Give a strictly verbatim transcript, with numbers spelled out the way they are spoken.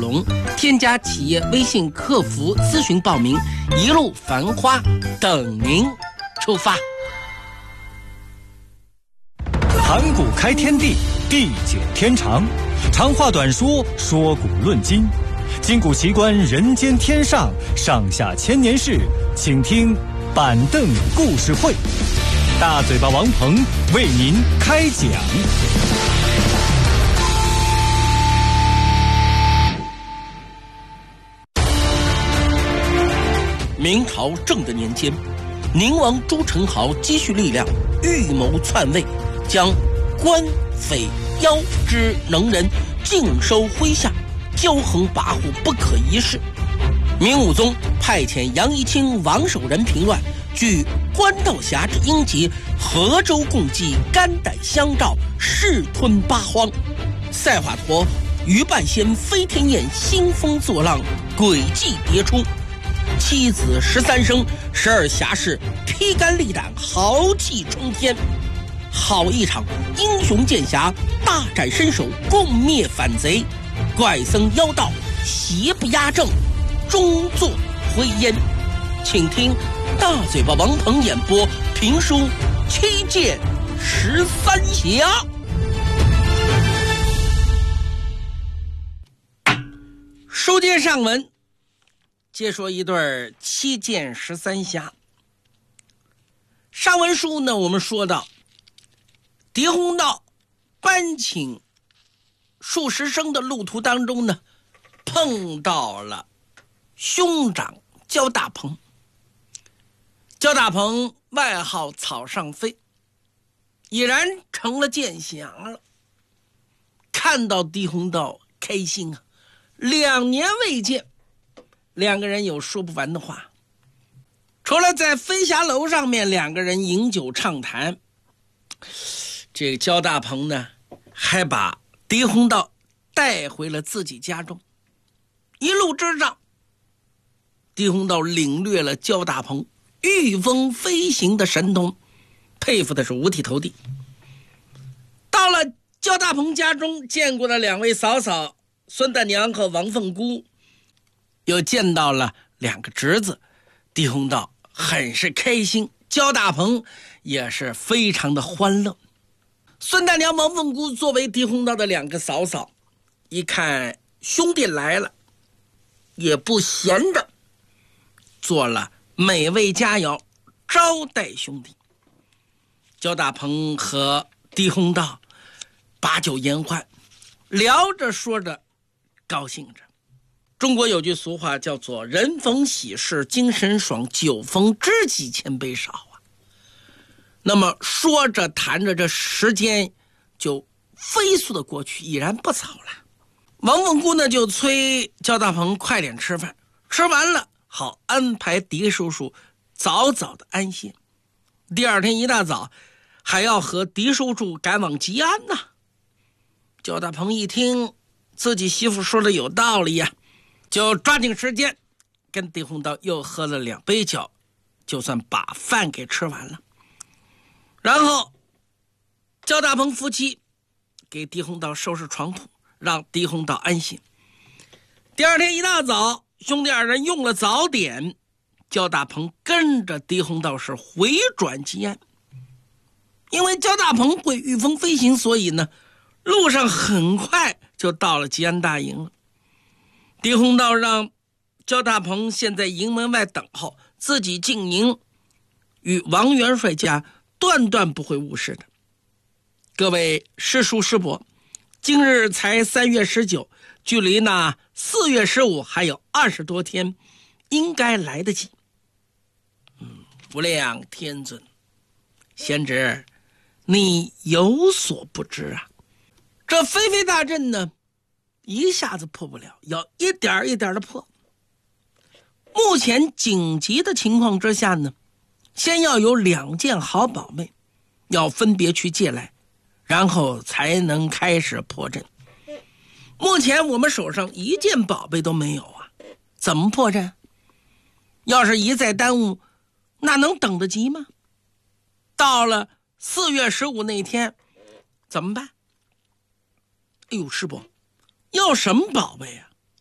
龙，添加企业微信客服咨询报名，一路繁花等您出发。 盘古开天地，地久天长，长话短说，说古论今，今古奇观，人间天上，上下千年事，请听板凳故事会。大嘴巴王鹏为您开讲。 明朝正德年间，宁王朱宸濠积蓄力量，预谋篡位，将官匪妖之能人尽收麾下，骄横跋扈，不可一世。明武宗派遣杨仪清、王守仁平乱，据官道峡之阴极，河州共济，肝胆相照，势吞八荒。赛华佗、于半仙、飞天雁兴风作浪，诡计迭出。七子十三生，十二侠士披肝沥胆，豪气冲天。好一场英雄剑侠大展身手，共灭反贼。怪僧妖道邪不压正，终作灰烟。请听大嘴巴王鹏演播评书《七剑十三侠》。书接上文，接说一对七剑十三侠。上文书呢，我们说到狄鸿道搬请数十生的路途当中呢，碰到了兄长焦大鹏。焦大鹏外号草上飞，已然成了剑侠了。看到狄鸿道开心啊，两年未见，两个人有说不完的话。除了在飞霞楼上面两个人饮酒畅谈，这个焦大鹏呢，还把狄鸿道带回了自己家中。一路之上，狄鸿道领略了焦大鹏御风飞行的神通，佩服的是五体投地。到了焦大鹏家中，见过了两位嫂嫂孙大娘和王凤姑，又见到了两个侄子，狄鸿道很是开心，焦大鹏也是非常的欢乐。孙大娘、王凤姑作为狄鸿道的两个嫂嫂，一看兄弟来了，也不闲着，做了美味佳肴招待兄弟。焦大鹏和狄鸿道把酒言欢，聊着说着高兴着。中国有句俗话叫做人逢喜事精神爽，酒逢知己千杯少啊。那么说着谈着，这时间就飞速的过去，已然不早了。王凤姑呢就催焦大鹏快点吃饭，吃完了好安排狄叔叔早早的安歇。第二天一大早还要和狄叔叔赶往吉安呢。焦大鹏一听自己媳妇说的有道理呀、啊，就抓紧时间跟狄鸿道又喝了两杯酒，就算把饭给吃完了。然后焦大鹏夫妻给狄鸿道收拾床铺，让狄鸿道安心。第二天一大早，兄弟二人用了早点，焦大鹏跟着狄鸿道是回转吉安。因为焦大鹏会御风飞行，所以呢路上很快就到了吉安大营了。狄鸿道让焦大鹏先在营门外等候，自己进营与王元帅家断断不会误事的。各位师叔师伯，今日才三月十九，距离那四月十五还有二十多天，应该来得及。嗯，无量天尊，贤侄，你有所不知啊，这飞飞大阵呢，一下子破不了，要一点一点的破。目前紧急的情况之下呢，先要有两件好宝贝，要分别去借来，然后才能开始破阵。目前我们手上一件宝贝都没有啊，怎么破阵？要是一再耽误，那能等得及吗？到了四月十五那天怎么办？哎呦，师伯，要什么宝贝啊？